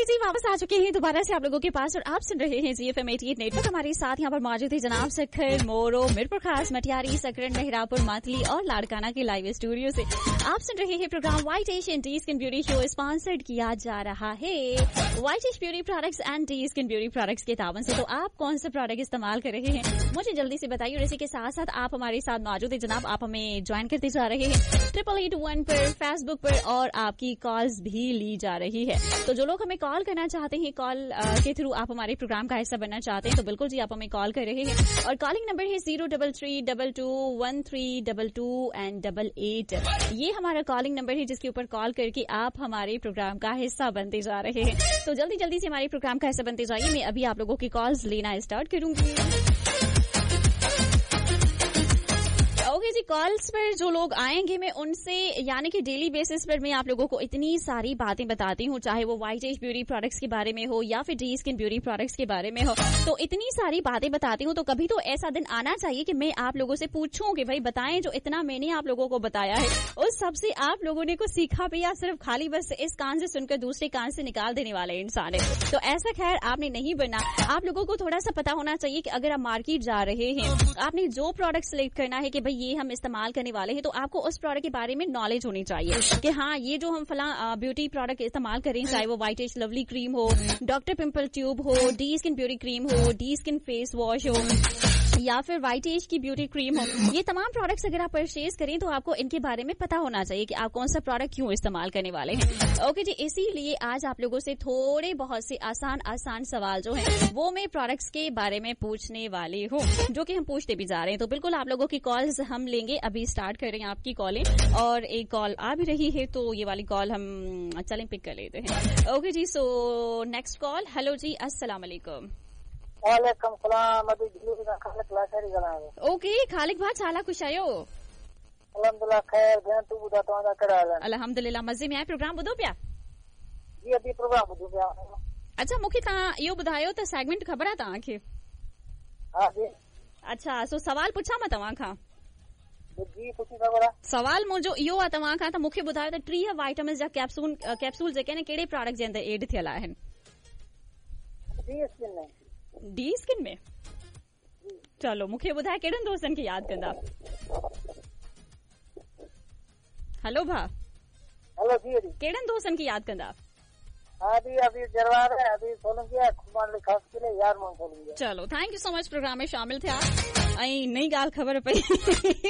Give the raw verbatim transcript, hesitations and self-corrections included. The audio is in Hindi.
जी जी वापस आ चुके हैं दोबारा से आप लोगों के पास और आप सुन रहे हैं जी F M eighty eight network. हमारे साथ यहाँ पर मौजूद है जनाब सखर, मोरो, मिरपुर खास, मटियारी, सकरन, मेहरापुर, मातली और लाड़काना के लाइव स्टूडियो से आप सुन रहे हैं programme white Asian D skin beauty show. Sponsored किया जा रहा है white ash beauty products and D skin beauty products के तावन से। तो आप कौन सा प्रोडक्ट इस्तेमाल कर रहे हैं मुझे जल्दी से बताइए। और इसी के साथ साथ आप हमारे साथ मौजूद है जनाब, आप हमें ज्वाइन करते जा रहे हैं ट्रिपल एट वन पर, फेसबुक पर और आपकी कॉल्स भी ली जा रही है। तो जो लोग हमें कॉल करना चाहते हैं, कॉल के थ्रू आप हमारे प्रोग्राम का हिस्सा बनना चाहते हैं, तो बिल्कुल जी आप हमें कॉल कर रहे हैं। और कॉलिंग नंबर है zero double three double two one three double two and double eight. ये हमारा कॉलिंग नंबर है जिसके ऊपर कॉल करके आप हमारे प्रोग्राम का हिस्सा बनते जा रहे हैं। तो जल्दी जल्दी से हमारे प्रोग्राम का हिस्सा बनते जाइए। मैं अभी आप लोगों की कॉल्स लेना स्टार्ट करूंगी। ओके जी, कॉल्स पर जो लोग आएंगे मैं उनसे यानी कि डेली बेसिस पर मैं आप लोगों को इतनी सारी बातें बताती हूँ, चाहे वो व्हाइट एज ब्यूटी प्रोडक्ट्स के बारे में हो या फिर डी स्किन ब्यूटी प्रोडक्ट्स के बारे में हो, तो इतनी सारी बातें बताती हूँ। तो कभी तो ऐसा दिन आना चाहिए कि मैं आप लोगों से पूछूं कि भाई बताएं जो इतना मैंने आप लोगों को बताया है उस सबसे आप लोगों ने कुछ सीखा भी या सिर्फ खाली बस इस कान से सुनकर दूसरे कान से निकाल देने वाले इंसान है। तो ऐसा खैर आपने नहीं बनना। आप लोगों को थोड़ा सा पता होना चाहिए कि अगर आप मार्केट जा रहे हैं, आपने जो प्रोडक्ट सिलेक्ट करना है कि भाई ये हम इस्तेमाल करने वाले हैं, तो आपको उस प्रोडक्ट के बारे में नॉलेज होनी चाहिए कि हाँ ये जो हम फला ब्यूटी प्रोडक्ट इस्तेमाल करें, चाहे वो व्हाइट एज लवली क्रीम हो, डॉक्टर पिंपल ट्यूब हो, डी स्किन ब्यूटी क्रीम हो, डी स्किन फेस वॉश हो या फिर व्हाइट एज की ब्यूटी क्रीम हो, ये तमाम प्रोडक्ट्स अगर आप परचेज करें तो आपको इनके बारे में पता होना चाहिए कि आप कौन सा प्रोडक्ट क्यों इस्तेमाल करने वाले हैं। ओके जी, इसीलिए आज आप लोगों से थोड़े बहुत से आसान आसान सवाल जो हैं वो मैं प्रोडक्ट्स के बारे में पूछने वाली हूँ, जो कि हम पूछते भी जा रहे हैं। तो बिल्कुल आप लोगों की कॉल्स हम लेंगे। अभी स्टार्ट कर रहे हैं आपकी कॉलें और एक कॉल आ भी रही है, तो ये वाली कॉल हम चलें पिक कर लेते हैं। ओके जी, सो नेक्स्ट कॉल। हेलो जी, अस्सलाम वालेकुम। वालेकुम सलाम। अभी दिल्ली का खालिक लाशरी गलावे। ओके खालिक भाई छाला खुश आयो? अल्हम्दुलिल्लाह खैर। भेण तू बुधा तव्हांजा कहिड़ा हाल आहिनि? अल्हम्दुलिल्लाह मज़े में आहे। प्रोग्राम ॿुधो पिया? जी अभी प्रोग्राम ॿुधो पिया। अच्छा, मूंखे तव्हां इहो ॿुधायो त सेगमेंट ख़बर आहे तव्हांखे? हा जी। अच्छा, सो सवाल पुछां मां तव्हां खां? जी पुछी ख़बर आहे। सवाल मुंहिंजो इहो आहे तव्हां खां, त मूंखे ॿुधायो त टीह वाइटामिन्स जा कैप्सूल कैप्सूल जेके आहिनि कहिड़े प्रोडक्ट जे अंदरि एड थियल आहिनि? डी स्किन में। डी स्किन में? चलो मूंखे ॿुधाए कहिड़नि दोस्तनि खे यादि कंदा? हेलो भा। हेलो जी जी। कहिड़नि दोस्तनि खे यादि कंदा? अभी अभी जरवार है, अभी सोलंकिया खुमान खास के लिए यार मन सोलंकिया। चलो thank you so much programme में शामिल थिया ऐं नई ॻाल्हि ख़बर पई